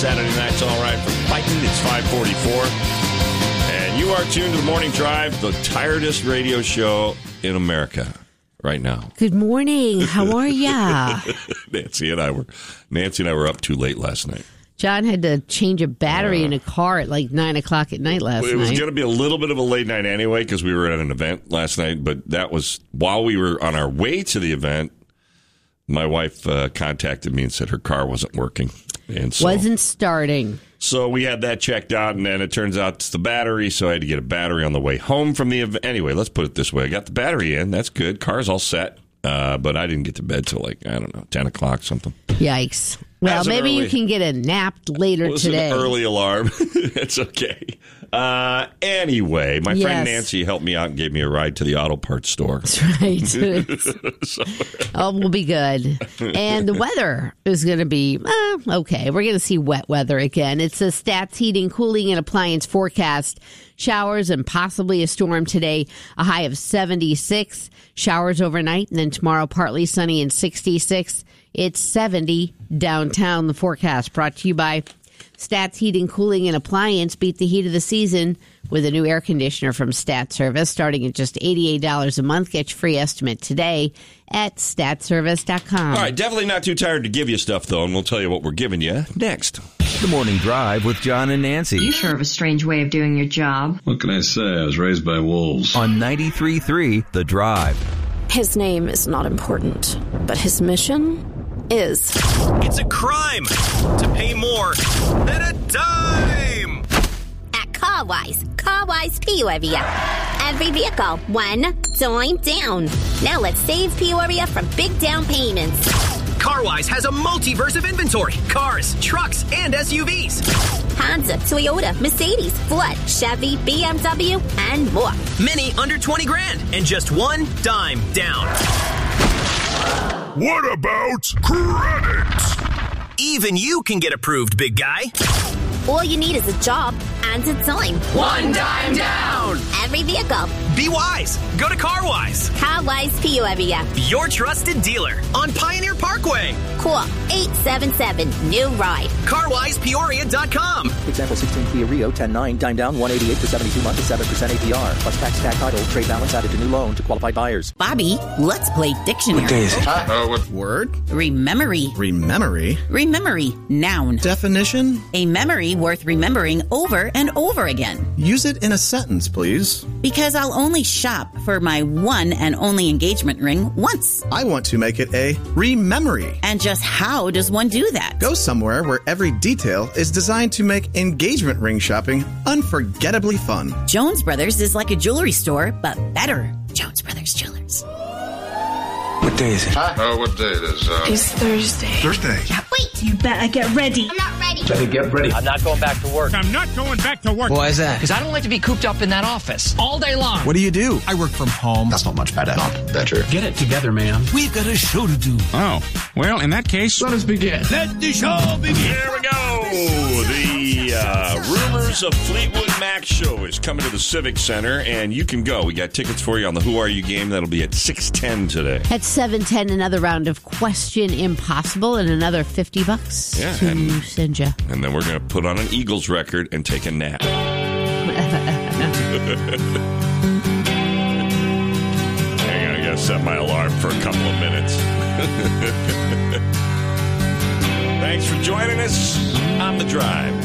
Saturday night's all right for fighting. It's 5:44. And you are tuned to the Morning Drive, the tiredest radio show in America right now. Good morning. How are ya? Nancy and I were up too late last night. John had to change a battery in a car at like 9 o'clock at night last night. It was going to be a little bit of a late night anyway because we were at an event last night. But that was while we were on our way to the event. My wife contacted me and said her car wasn't working. And so, wasn't starting. So we had that checked out, and then it turns out it's the battery, so I had to get a battery on the way home from the event. Anyway, let's put it this way. I got the battery in. That's good. Car's all set. But I didn't get to bed till 10 o'clock something. Yikes. Well, maybe you can get a nap later today. An early alarm. It's okay. Anyway, my friend Nancy helped me out and gave me a ride to the auto parts store. That's right. We'll be good. And the weather is going to be okay. We're going to see wet weather again. It's a Stats Heating, Cooling, and Appliance forecast. Showers and possibly a storm today, a high of 76. Showers overnight, and then tomorrow partly sunny and 66. It's 70 downtown. The forecast brought to you by Stats Heating, Cooling, and Appliance. Beat the heat of the season with a new air conditioner from Stat Service, starting at just $88 a month. Get your free estimate today at statservice.com. All right, definitely not too tired to give you stuff, though, and we'll tell you what we're giving you next. The Morning Drive with John and Nancy. You sure have a strange way of doing your job. What can I say? I was raised by wolves. On 93.3 The Drive. His name is not important, but his mission is. It's a crime to pay more than a dime. At CarWise Peoria. Every vehicle, one dime down. Now let's save Peoria from big down payments. CarWise has a multiverse of inventory. Cars, trucks, and SUVs. Honda, Toyota, Mercedes, Ford, Chevy, BMW, and more. Many under 20 grand and just one dime down. What about credit? Even you can get approved, big guy. All you need is a job and a dime. One dime down. Every vehicle. Be wise. Go to CarWise. CarWise Peoria. Your trusted dealer on Pioneer Parkway. Call 877-NEW-RIDE. CarWisePeoria.com. Example 16 Kia Rio 10.9, dime down 188 for 72 months at 7% APR. Plus tax, tag, title, trade balance added to new loan to qualified buyers. Bobby, let's play dictionary. What day is it? What word? Rememory. Rememory? Rememory. Noun. Definition? A memory worth remembering over and over again. Use it in a sentence, please. Because I'll only shop for my one and only engagement ring once. I want to make it a rememory. And just how does one do that? Go somewhere where every detail is designed to make engagement ring shopping unforgettably fun. Jones Brothers is like a jewelry store, but better. Jones Brothers Jewelers. What day is it? What day it is? It's Thursday. Thursday. Yeah, wait. You better get ready. I'm not ready. Better get ready. I'm not going back to work. I'm not going back to work. Why is that? Because I don't like to be cooped up in that office all day long. What do you do? I work from home. That's not much better. Not better. Get it together, man. We've got a show to do. Oh, well, in that case, Let us begin. let the show begin. Here we go. The Rumors of Fleetwood Mac show is coming to the Civic Center, and you can go. We got tickets for you on the Who Are You game. That'll be at 6:10 today. At 7:10, another round of Question Impossible and another $50 to send you. And then we're going to put on an Eagles record and take a nap. Hang on, I got to set my alarm for a couple of minutes. Thanks for joining us on The Drive.